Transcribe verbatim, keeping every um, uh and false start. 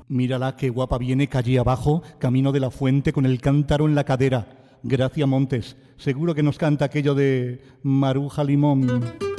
Mírala, qué guapa viene calle abajo, camino de la fuente con el cántaro en la cadera. Gracia Montes, seguro que nos canta aquello de Maruja Limón.